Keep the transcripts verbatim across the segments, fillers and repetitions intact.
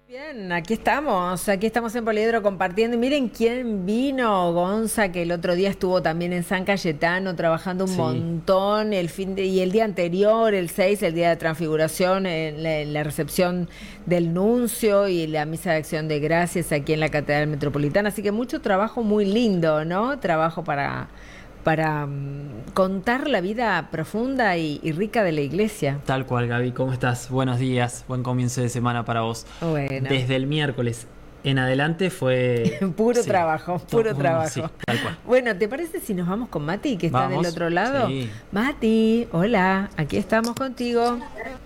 Bien, aquí estamos, aquí estamos en Poliedro compartiendo. Y miren quién vino, Gonza, que el otro día estuvo también en San Cayetano trabajando un Sí. montón, el fin de, y el día anterior, el seis, el día de Transfiguración, en la, en la recepción del nuncio y la misa de acción de gracias aquí en la Catedral Metropolitana. Así que mucho trabajo muy lindo, ¿no? Trabajo para, para um, contar la vida profunda y, y rica de la Iglesia. Tal cual, Gaby, ¿cómo estás? Buenos días, buen comienzo de semana para vos. Bueno. Desde el miércoles en adelante fue... Puro sí, trabajo, puro no, trabajo. Sí, tal cual. Bueno, ¿te parece si nos vamos con Mati, que está Vamos. del otro lado? Sí. Mati, hola, aquí estamos contigo.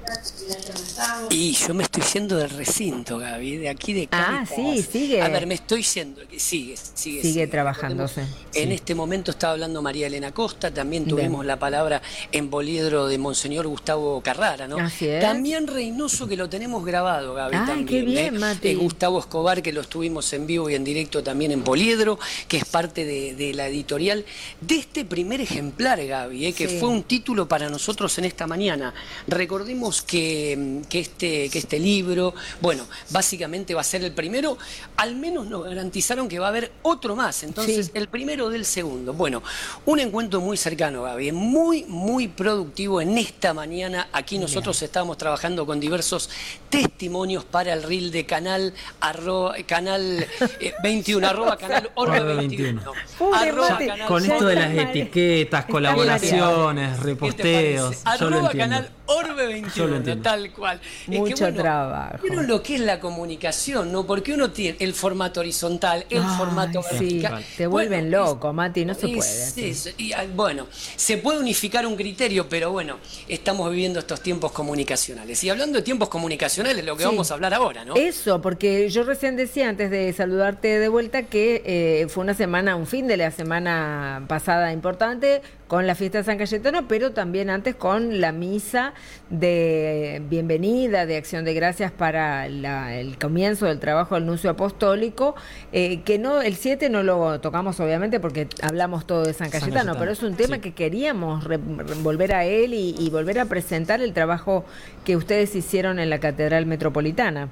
Y yo me estoy yendo del recinto, Gaby, de aquí de Ah, Cáritas. sí, sigue. A ver, me estoy yendo, que sigue, sigue, Sigue trabajándose. En Sí. este momento estaba hablando María Elena Costa, también tuvimos Bien. la palabra en Poliedro de Monseñor Gustavo Carrara, ¿no? Así es. También Reynoso, que lo tenemos grabado, Gaby, Ay, también. qué bien, ¿eh? Mati. Eh, Gustavo Escobar, que lo estuvimos en vivo y en directo también en Poliedro, que es parte de, de la editorial de este primer ejemplar, Gaby, ¿eh? que Sí. fue un título para nosotros en esta mañana. Recordemos que, que, este, que este libro, bueno, básicamente va a ser el primero, al menos nos garantizaron que va a haber otro más, entonces Sí. el primero del segundo. Bueno, un encuentro muy cercano, Gaby, muy, muy productivo en esta mañana. Aquí nosotros Bien. estamos trabajando con diversos testimonios para el reel de canal, arroba, canal eh, veintiuno, arroba canal Orbe Orbe veintiuno. Pobre Arroba Mati. canal Con Ya esto de está las mal. etiquetas, Está colaboraciones, ¿Qué te reposteos, parece? yo lo Arroba entiendo. canal Orbe Yo lo veintiuno, entiendo. tal cual. Es Mucho que, bueno, trabajo. ¿vieron lo que es la comunicación, no? Porque uno tiene el formato horizontal, el Ay, formato sí, vertical. te vuelven Bueno, loco, Mati, no se es- puede así. es- y, ah, bueno, se puede unificar un criterio, pero bueno, estamos viviendo estos tiempos comunicacionales. Y hablando de tiempos comunicacionales, lo que Sí. vamos a hablar ahora, ¿no? Eso, porque yo recién decía antes de saludarte de vuelta que eh, fue una semana, un fin de la semana pasada importante con la fiesta de San Cayetano, pero también antes con la misa de bienvenida, de acción de gracias para la- el comienzo del trabajo del nuncio apostólico, eh, que no, el siete no lo tocamos obviamente porque hablamos todo de San San Cayetano, Cayetano, pero es un tema sí. que queríamos re- re- volver a él y, y volver a presentar el trabajo que ustedes hicieron en la Catedral Metropolitana.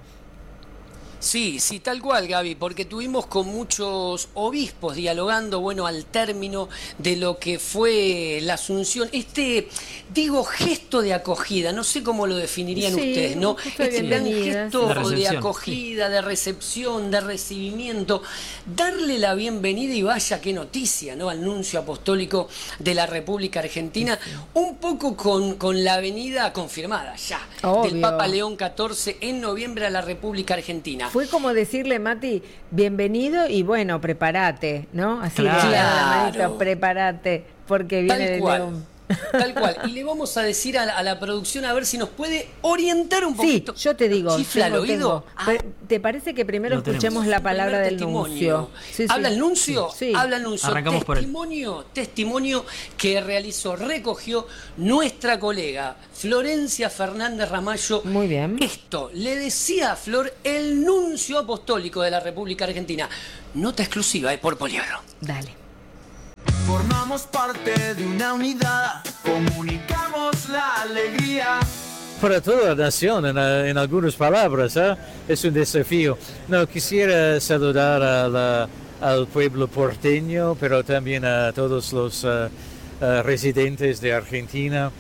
Sí, sí, tal cual, Gaby, porque tuvimos con muchos obispos dialogando, bueno, al término de lo que fue la Asunción, este, digo, gesto de acogida, no sé cómo lo definirían Sí, ustedes, ¿no? un gesto de Este gran bienvenida, gesto sí. De de, recepción, acogida, de recepción, de recibimiento, darle la bienvenida y vaya qué noticia, ¿no? Al nuncio apostólico de la República Argentina, un poco con, con la venida confirmada ya Obvio. del Papa León catorce en noviembre a la República Argentina. Fue como decirle, Mati, bienvenido y bueno, prepárate, ¿no? Así Claro. de la manito, Claro. prepárate, porque viene Tal de cual. León. Tal cual. Y le vamos a decir a la, a la producción a ver si nos puede orientar un Sí, poquito. yo te digo, ¿Chifla al tengo, oído? tengo. Ah, Pero, ¿te parece que primero Lo tenemos. escuchemos la primer palabra del testimonio. nuncio? Sí, sí. ¿Habla el nuncio? Sí. Habla el nuncio. Arrancamos por él. testimonio, testimonio que realizó, recogió nuestra colega Florencia Fernández Ramallo. Muy bien. Esto le decía a Flor el nuncio apostólico de la República Argentina. Nota exclusiva, eh, por Poliedro. Dale. Formamos parte de una unidad, comunicamos la alegría. Para toda la nación, en, en algunas palabras, ¿eh? Es un desafío. No, quisiera saludar a la- al pueblo porteño, pero también a todos los eh, eh, residentes de Argentina.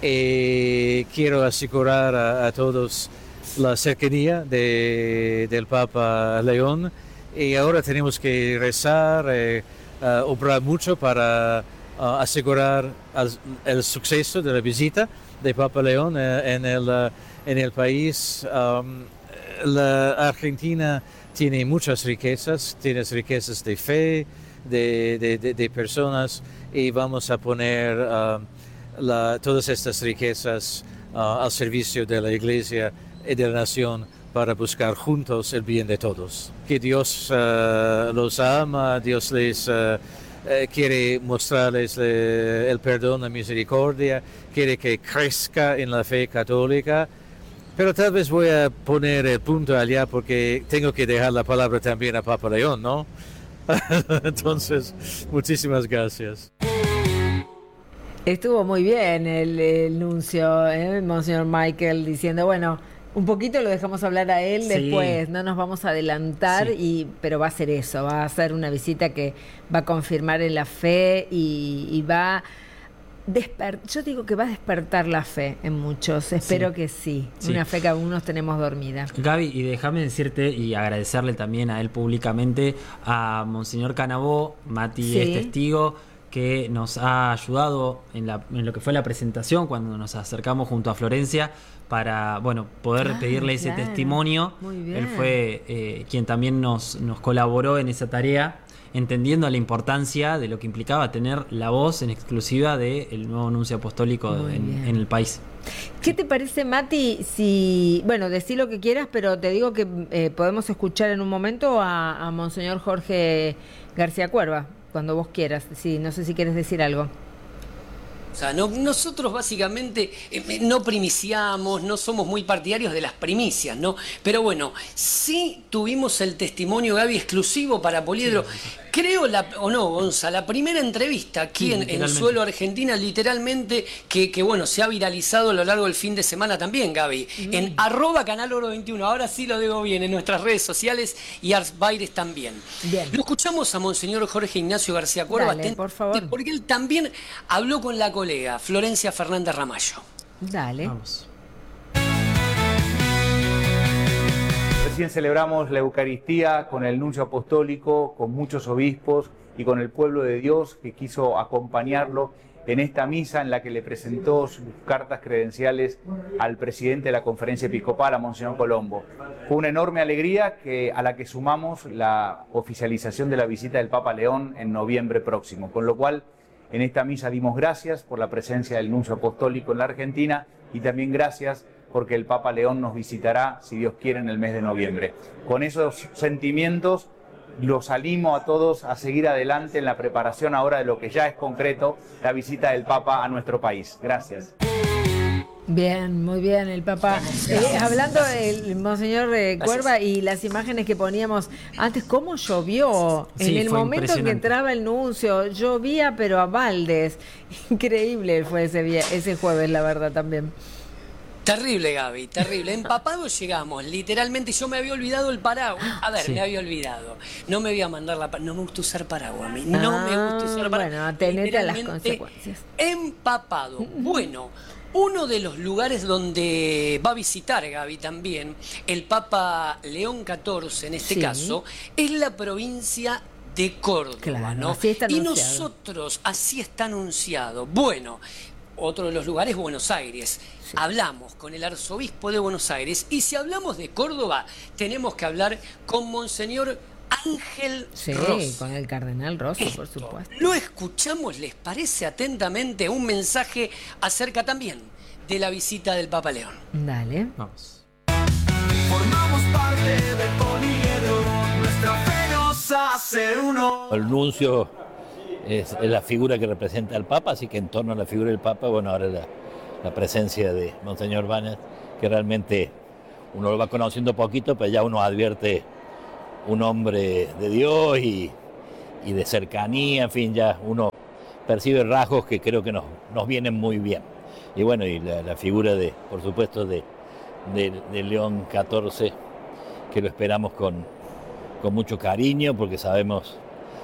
Y quiero asegurar a, a todos la cercanía de- del Papa León. Y ahora tenemos que rezar, eh, eh, obrar mucho para eh, asegurar al- el suceso de la visita de Papa León eh, en, el, eh, en el país. Um, la Argentina tiene muchas riquezas, tiene riquezas de fe, de, de- de- de personas, y vamos a poner uh, la- todas estas riquezas uh, al servicio de la Iglesia y de la nación para buscar juntos el bien de todos. Que Dios uh, los ama, Dios les uh, eh, quiere mostrarles eh, el perdón, la misericordia, quiere que crezca en la fe católica. Pero tal vez voy a poner el punto allá porque tengo que dejar la palabra también a Papa León, ¿no? Entonces, muchísimas gracias. Estuvo muy bien el, el nuncio, ¿eh? Monseñor Michael, diciendo, bueno, Un poquito lo dejamos hablar a él Sí. después, no nos vamos a adelantar, Sí. y, pero va a ser eso, va a ser una visita que va a confirmar en la fe y, y va... Desper- yo digo que va a despertar la fe en muchos, espero Sí. que sí, Sí. una fe que algunos tenemos dormida. Gaby, y déjame decirte y agradecerle también a él públicamente, a Monseñor Canabó, Mati Sí. es testigo, que nos ha ayudado en, la, en lo que fue la presentación cuando nos acercamos junto a Florencia para, bueno, poder Ah, pedirle ese claro. testimonio. Muy bien. Él fue eh, quien también nos, nos colaboró en esa tarea, entendiendo la importancia de lo que implicaba tener la voz en exclusiva del nuevo nuncio apostólico Muy en, bien. en el país. ¿Qué te parece, Mati, si, bueno, decí lo que quieras, pero te digo que eh, podemos escuchar en un momento a, a Monseñor Jorge García Cuerva, cuando vos quieras, sí, no sé si quieres decir algo. O sea, no, nosotros básicamente eh, no primiciamos, no somos muy partidarios de las primicias, ¿no? Pero bueno, sí tuvimos el testimonio, Gaby, exclusivo para Poliedro. Creo, la, o no, Gonza, la primera entrevista aquí Sí, en, en literalmente. suelo Argentina, literalmente, que, que bueno, se ha viralizado a lo largo del fin de semana también, Gaby. En arroba Canal Oro veintiuno, ahora sí lo digo bien, en nuestras redes sociales, y Ars Baires también. Bien. Lo escuchamos a Monseñor Jorge Ignacio García Cuerva, Dale, por favor. porque él también habló con la colega Florencia Fernández Ramallo. Dale. Vamos. Recién celebramos la Eucaristía con el nuncio apostólico, con muchos obispos y con el pueblo de Dios que quiso acompañarlo en esta misa en la que le presentó sus cartas credenciales al presidente de la Conferencia Episcopal, a Monseñor Colombo. Fue una enorme alegría que, a la que sumamos la oficialización de la visita del Papa León en noviembre próximo, con lo cual en esta misa dimos gracias por la presencia del nuncio apostólico en la Argentina y también gracias porque el Papa León nos visitará, si Dios quiere, en el mes de noviembre. Con esos sentimientos los animo a todos a seguir adelante en la preparación ahora de lo que ya es concreto, la visita del Papa a nuestro país. Gracias. Bien, muy bien, el Papa. Eh, hablando del Monseñor eh, Cuerva y las imágenes que poníamos antes, ¿cómo llovió? Sí, en el fue momento en que impresionante. entraba el nuncio, llovía pero a baldes. Increíble fue ese, día, ese jueves, la verdad, también. Terrible, Gaby, terrible. Empapados llegamos, literalmente. Yo me había olvidado el paraguas. A ver, Sí. me había olvidado. No me voy a mandar la... pa- No me gusta usar paraguas a mí. No Ah, me gusta usar paraguas. bueno, atenete a las Literalmente consecuencias. Empapado. Bueno, uno de los lugares donde va a visitar, Gaby, también, el Papa León catorce, en este Sí. caso, es la provincia de Córdoba, Claro, ¿no? así está y anunciado. nosotros, así está anunciado. Bueno, otro de los lugares, Buenos Aires. Hablamos con el arzobispo de Buenos Aires y si hablamos de Córdoba, tenemos que hablar con Monseñor Ángel Sí, Ross. con el cardenal Rosso, por Esto, supuesto. Lo escuchamos, ¿les parece atentamente un mensaje acerca también de la visita del Papa León? Dale. Vamos. Formamos parte de Poliedro, nuestra fe nos hace uno. El nuncio es, es la figura que representa al Papa, así que en torno a la figura del Papa, bueno, ahora la, la presencia de Monseñor Báñez, que realmente uno lo va conociendo poquito, pero ya uno advierte un hombre de Dios y, y de cercanía, en fin, ya uno percibe rasgos que creo que nos, nos vienen muy bien. Y bueno, y la, la figura de, por supuesto, de, de, de León catorce, que lo esperamos con, con mucho cariño, porque sabemos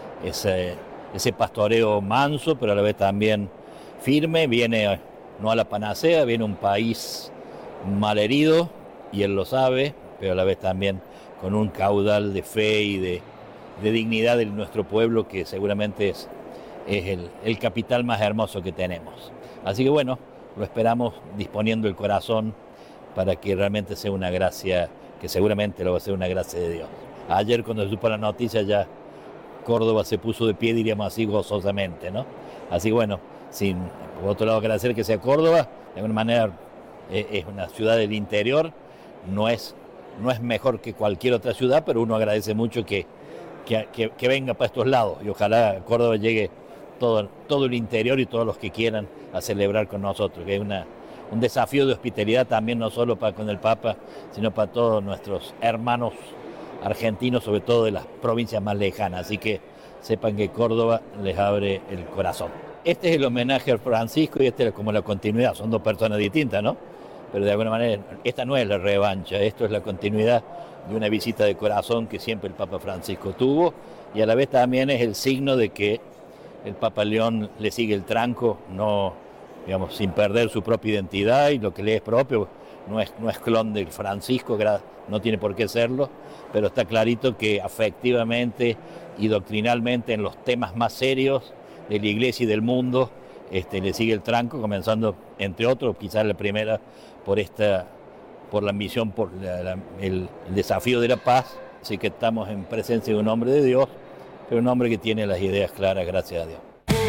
ese, ese pastoreo manso, pero a la vez también firme, viene no a la panacea, viene un país malherido, y él lo sabe, pero a la vez también con un caudal de fe y de, de dignidad de nuestro pueblo, que seguramente es, es el, el capital más hermoso que tenemos. Así que bueno, lo esperamos disponiendo el corazón para que realmente sea una gracia, que seguramente lo va a ser una gracia de Dios. Ayer cuando se supo la noticia ya Córdoba se puso de pie, diríamos así, gozosamente, ¿no? Así que bueno, sin, por otro lado agradecer que sea Córdoba, de alguna manera eh, es una ciudad del interior, no es, no es mejor que cualquier otra ciudad, pero uno agradece mucho que, que, que, que venga para estos lados y ojalá a Córdoba llegue todo, todo el interior y todos los que quieran a celebrar con nosotros, que es una, un desafío de hospitalidad también, no solo para con el Papa, sino para todos nuestros hermanos argentinos, sobre todo de las provincias más lejanas. Así que sepan que Córdoba les abre el corazón. Este es el homenaje a Francisco y este es como la continuidad, son dos personas distintas, ¿no? pero de alguna manera esta no es la revancha, esto es la continuidad de una visita de corazón que siempre el Papa Francisco tuvo, y a la vez también es el signo de que el Papa León le sigue el tranco, no, digamos, sin perder su propia identidad, y lo que le es propio no es, no es clon de Francisco, no tiene por qué serlo, pero está clarito que afectivamente y doctrinalmente en los temas más serios de la Iglesia y del mundo este, le sigue el tranco, comenzando, entre otros, quizás la primera por esta, por la ambición, por la, la, el, el desafío de la paz. Así que estamos en presencia de un hombre de Dios, pero un hombre que tiene las ideas claras, gracias a Dios.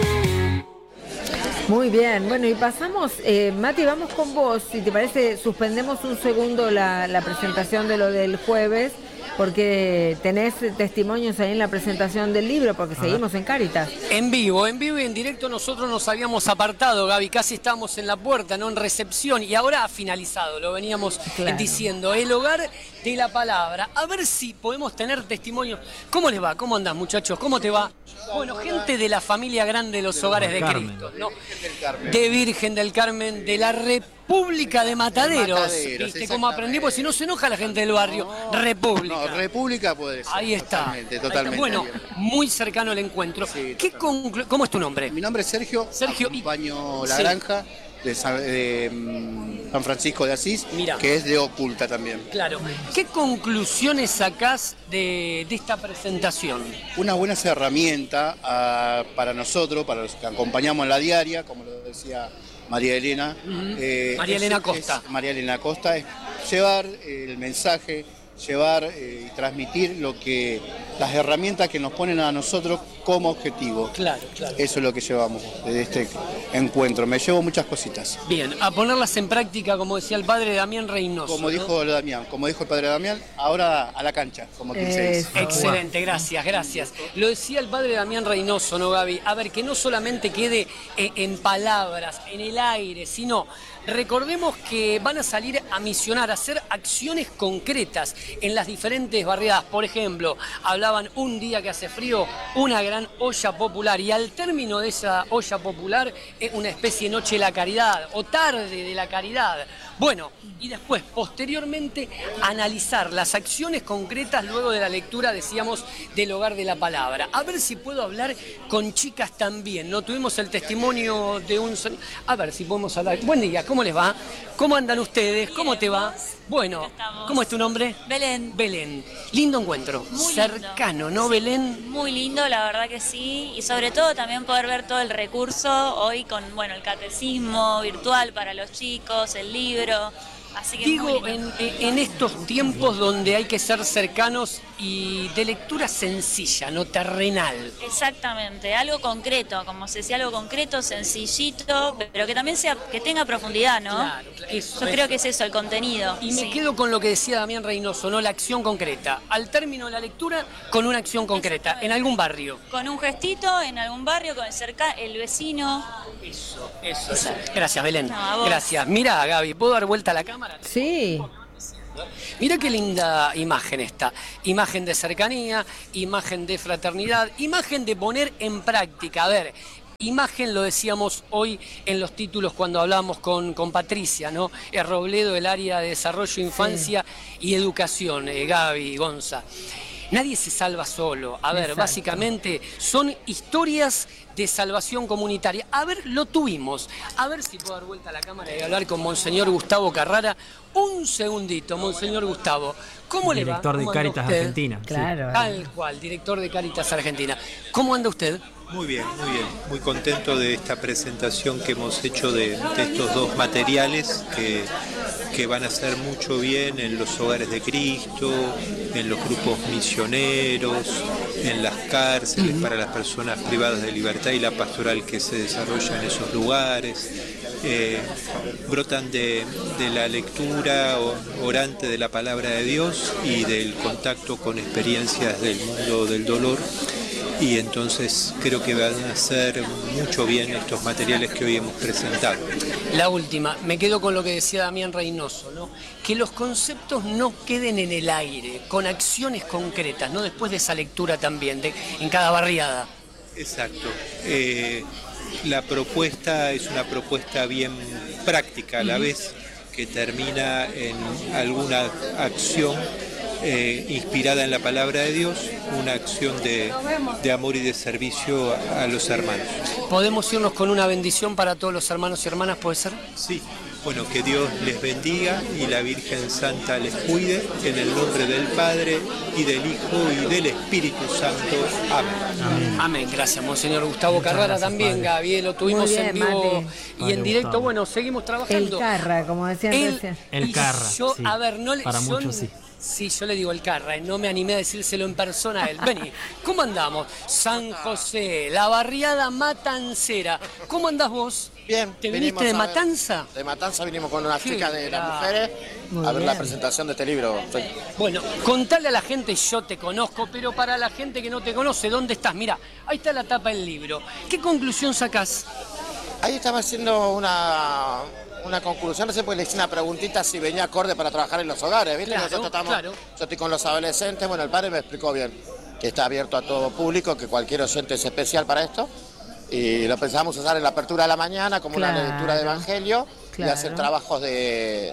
Muy bien, bueno, y pasamos, eh, Mati, vamos con vos, si te parece, suspendemos un segundo la, la presentación de lo del jueves, porque tenés testimonios ahí en la presentación del libro, porque seguimos en Cáritas. En vivo, en vivo y en directo nosotros nos habíamos apartado, Gaby, casi estábamos en la puerta, no en recepción, y ahora ha finalizado, lo veníamos claro. diciendo, el hogar de la palabra. A ver si podemos tener testimonios. ¿Cómo les va? ¿Cómo andás, muchachos? ¿Cómo te va? Bueno, gente de la familia grande de los hogares de Cristo, ¿no? De Virgen del Carmen, de la República de Mataderos, Mataderos ¿viste cómo aprendí? Porque si no se enoja la gente del barrio. No, República. No, República puede ser. Ahí está. Totalmente, totalmente. Bueno, muy cercano al encuentro. Sí, ¿Qué conclu- ¿Cómo es tu nombre? Mi nombre es Sergio. Sergio. Acompaño La sí. Granja de San, de San Francisco de Asís, Mirá. que es de Oculta también. Claro. ¿Qué conclusiones sacás de, de esta presentación? Una buena herramienta uh, para nosotros, para los que acompañamos en la diaria, como lo decía María Elena. Uh-huh. eh, María es, Elena Costa. Es, María Elena Costa es llevar eh, el mensaje, llevar eh, y transmitir lo que las herramientas que nos ponen a nosotros como objetivo. Claro, claro. Eso es lo que llevamos de este encuentro. Me llevo muchas cositas. Bien, a ponerlas en práctica, como decía el padre Damián Reynoso. Como ¿no? dijo Damián, como dijo el padre Damián, ahora a la cancha, como quien se dice. Excelente, gracias, gracias. Lo decía el padre Damián Reynoso, ¿no, Gaby? A ver, que no solamente quede en palabras, en el aire, sino recordemos que van a salir a misionar, a hacer acciones concretas en las diferentes barriadas. Por ejemplo, hablaban un día que hace frío, una gran olla popular, y al término de esa olla popular es una especie de noche de la caridad o tarde de la caridad. Bueno, y después, posteriormente, analizar las acciones concretas luego de la lectura, decíamos, del hogar de la palabra. A ver si puedo hablar con chicas también, ¿no? Tuvimos el testimonio de un... A ver si podemos hablar. Buen día, ¿cómo les va? ¿Cómo andan ustedes? Bien, ¿Cómo te va? ¿vos? Bueno, ¿cómo es tu nombre? Belén. Belén. Lindo encuentro. Muy cercano, lindo. ¿no, Sí, Belén? muy lindo, la verdad que sí. Y sobre todo también poder ver todo el recurso hoy con, bueno, el catecismo virtual para los chicos, el libro. Así que Digo, muy en, en estos tiempos donde hay que ser cercanos y de lectura sencilla, no terrenal. Exactamente, algo concreto, como se decía, algo concreto, sencillito, pero que también sea, que tenga profundidad, ¿no? Claro, eso, Yo eso. creo que es eso, el contenido. Y me sí. quedo con lo que decía Damián Reynoso, ¿no? La acción concreta. Al término de la lectura, con una acción concreta, en algún barrio. Con un gestito, en algún barrio, con el, cerca, el vecino. Eso, eso, eso. Gracias, Belén. No, a vos. Gracias. Mira, Gaby, ¿puedo dar vuelta a la cámara? Sí. Mira qué linda imagen esta. Imagen de cercanía, imagen de fraternidad, imagen de poner en práctica. A ver, imagen lo decíamos hoy en los títulos cuando hablábamos con, con Patricia, ¿no? Es Robledo, el área de desarrollo, infancia sí. y educación, eh, Gaby, Gonza. Nadie se salva solo. A ver, Exacto. básicamente son historias de salvación comunitaria. A ver, lo tuvimos. A ver si puedo dar vuelta a la cámara y hablar con Monseñor Gustavo Carrara. Un segundito, Monseñor Gustavo. ¿Cómo le va? Director de Cáritas Argentina. Claro. Tal cual, director de Cáritas Argentina. ¿Cómo anda usted? Muy bien, muy bien. Muy contento de esta presentación que hemos hecho de, de estos dos materiales que, que van a hacer mucho bien en los hogares de Cristo, en los grupos misioneros, en las cárceles para las personas privadas de libertad y la pastoral que se desarrolla en esos lugares. Eh, brotan de, de la lectura orante de la palabra de Dios y del contacto con experiencias del mundo del dolor. Y entonces creo que van a hacer mucho bien estos materiales que hoy hemos presentado. La última, me quedo con lo que decía Damián Reynoso, ¿no? Que los conceptos no queden en el aire, con acciones concretas, ¿no? Después de esa lectura también, de, en cada barriada. Exacto. Eh, la propuesta es una propuesta bien práctica a la uh-huh. vez, que termina en alguna acción eh, inspirada en la palabra de Dios, una acción de, de amor y de servicio a, a los hermanos. ¿Podemos irnos con una bendición para todos los hermanos y hermanas, puede ser? Sí. Bueno, que Dios les bendiga y la Virgen Santa les cuide, en el nombre del Padre y del Hijo y del Espíritu Santo. Amén. Amén. Amén. Gracias, Monseñor Gustavo Muchas Carrara gracias, también, padre. Gaby. Lo tuvimos Muy bien, en vivo Mate. y Padre en directo. Gustavo. Bueno, seguimos trabajando. El Carra, como decían El, recién. El y Carra, Yo, sí. a ver, no le. Para yo- muchos sí. Sí, yo le digo el Carra, y no me animé a decírselo en persona a él. Vení, ¿cómo andamos? San José, la barriada Matancera. ¿Cómo andás vos? Bien, ¿Te vinimos viniste de a ver- Matanza? De Matanza vinimos con unas Qué chicas de las grande. mujeres Muy a ver bien. la presentación de este libro. Estoy- Bueno, contale a la gente, yo te conozco, pero para la gente que no te conoce, ¿dónde estás? Mira, ahí está la tapa del libro. ¿Qué conclusión sacás? Ahí estaba haciendo una, una conclusión, no sé, porque le hice una preguntita si venía acorde para trabajar en los hogares, ¿viste? Claro, Nosotros estamos, claro. yo estoy con los adolescentes, bueno, el padre me explicó bien que está abierto a todo público, que cualquier oyente es especial para esto, y lo pensamos usar en la apertura de la mañana como Claro, una lectura de evangelio claro. y hacer trabajos de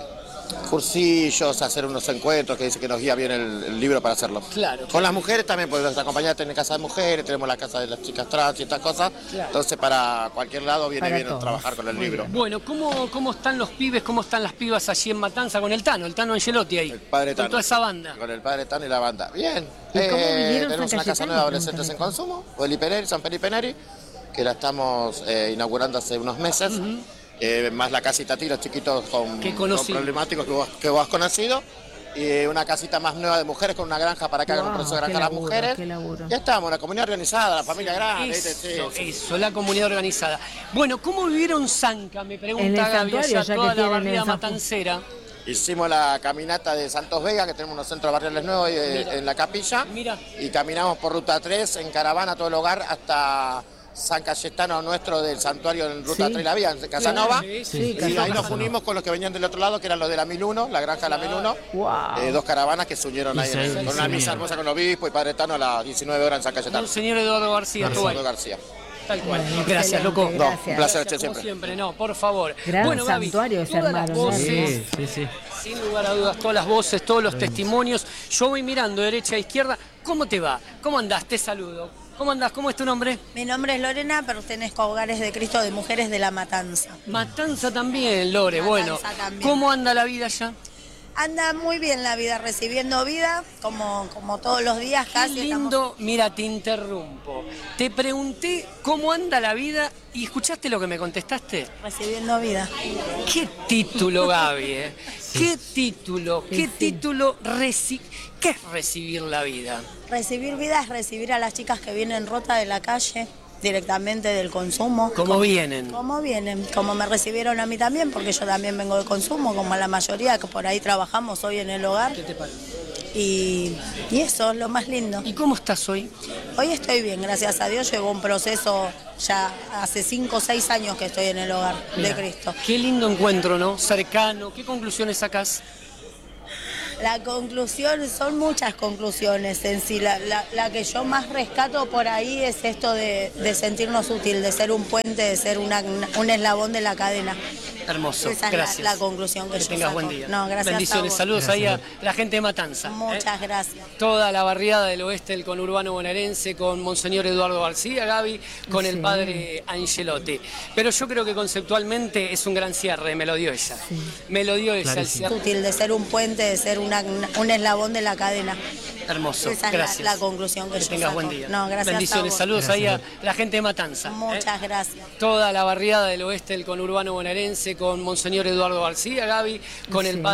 cursillos, hacer unos encuentros que dice que nos guía bien el, el libro para hacerlo. Claro. Con las mujeres también, porque nuestra compañía tiene casa de mujeres, tenemos la casa de las chicas trans y estas cosas. Claro. Entonces para cualquier lado viene Para bien todos. trabajar con el libro. Bueno, ¿cómo, ¿cómo están los pibes, cómo están las pibas allí en Matanza con el Tano, el Tano Angelotti ahí? El padre con Tano. toda esa banda. Con el padre Tano y la banda. Bien. ¿Y cómo vivieron tenemos San una casa Cayetano? nueva de adolescentes en Pregúntame. consumo, Felipe Neri, San Felipe Neri, que la estamos eh, inaugurando hace unos meses. Eh, más la casita a ti, los chiquitos con, Que con conocí. problemáticos que vos, que vos has conocido. Y una casita más nueva de mujeres con una granja para que hagan un Wow, proceso de granja qué a las laburo, mujeres. qué laburo. Ya estamos, la comunidad organizada, la familia grande. ¿viste? Sí, Eso, sí. eso, la comunidad organizada. Bueno, ¿cómo vivieron Zanca? Me En pregunta el Gaby, santuario, allá ya que toda la tienen barriada en San- matancera. Hicimos la caminata de Santos Vega, que tenemos unos centros barriales nuevos eh, Mira. en la capilla. Mira. Y caminamos por Ruta tres en caravana todo el hogar hasta San Cayetano nuestro del santuario en Ruta Sí. tres La Vía, en Casanova. Sí, Sí, Y ahí Casanova. nos unimos con los que venían del otro lado, que eran los de la mil uno, la granja de la mil uno. Wow. Eh, dos caravanas que se unieron Y ahí en se- el- y con se una misa unieron. hermosa con obispo y Padre Tano a las diecinueve horas en San Cayetano. Monseñor Eduardo García, García. tú ahí. Eduardo García. Tal cual. Bueno, Gracias, excelente, loco. No, gracias. un placer, che, Como siempre. siempre, no, por favor. Gran bueno, Gaby, santuario ese todas las hermano, ¿no? voces, Sí, sí, sí. sin lugar a dudas, todas las voces, todos los testimonios. Yo voy mirando derecha a izquierda. ¿Cómo te va? ¿Cómo andás? Te saludo. ¿Cómo andás? ¿Cómo es tu nombre? Mi nombre es Lorena, pertenezco a Hogares de Cristo de Mujeres de la Matanza. Matanza también, Lore. Matanza bueno, también. ¿cómo anda la vida allá? Anda muy bien la vida, recibiendo vida, como, como todos los días Qué casi. lindo. Mira, te interrumpo. Te pregunté cómo anda la vida y ¿escuchaste lo que me contestaste? estamos recibiendo vida. ¿Qué título, Gaby? eh? ¿Qué título? ¿Qué título? reci- ¿Qué es recibir la vida? Recibir vida es recibir a las chicas que vienen rotas de la calle, directamente del consumo. ¿Cómo vienen? ¿Cómo vienen? Como me recibieron a mí también, porque yo también vengo de consumo, como la mayoría que por ahí trabajamos hoy en el hogar. ¿Qué te parece? Y, y eso es lo más lindo. ¿Y cómo estás hoy? Hoy estoy bien, gracias a Dios. Llevo un proceso ya hace cinco o seis años que estoy en el hogar Mira, de Cristo. Qué lindo encuentro, ¿no? Cercano. ¿Qué conclusiones sacás? La conclusión, son muchas conclusiones en sí. La, la- la que yo más rescato por ahí es esto de, de sentirnos útil, de ser un puente, de ser una- un eslabón de la cadena. Hermoso. Esa es la- Gracias. la conclusión que Que yo tengas saco. buen día. No, gracias a Bendiciones. vos. Saludos ahí a la gente de Matanza. ¿eh? Muchas gracias. Toda la barriada del oeste del conurbano bonaerense con Monseñor Eduardo García, Gaby, con el Sí. padre Angelotti. Pero yo creo que conceptualmente es un gran cierre, me lo dio ella. Me lo dio ella el Clarísimo. cierre. Útil, de ser un puente, de ser una- un eslabón de la cadena. Hermoso. Esa es la- Gracias. la conclusión que Que yo tengas saco. buen día. No, gracias a Bendiciones. vos. Saludos ahí a la gente de Matanza. ¿eh? Muchas gracias. Toda la barriada del oeste del conurbano bonaerense con Monseñor Eduardo García, Gaby, con el Sí. padre